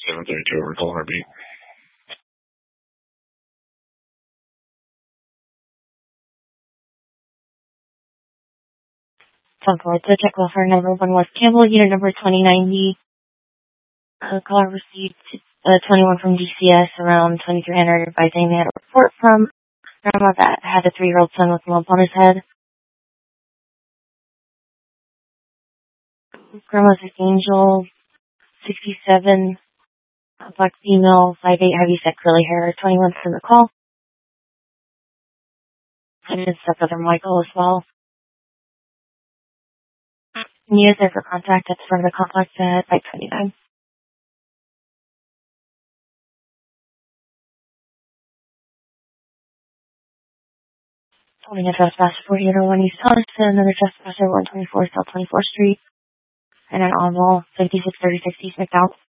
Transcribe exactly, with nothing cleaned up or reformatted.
seven thirty-two over call heartbeat. ten four, to check off our number one West Campbell, unit number twenty ninety. Uh, call received uh, twenty-one from D C S around twenty-three hundred advising they had a report from grandma that had a three-year-old son with a lump on his head. Grandma's an Angel, sixty-seven, a black female, five eight, heavy set curly hair, twenty-one from the call. And his stepbrother Michael as well. Nia's there for contact at the front of the complex at five twenty-nine. Holding a trespasser forty-eight oh one East Thompson, another trespasser one twenty-four South twenty-fourth Street, and an envelope fifty-six thirty-six East McDowell.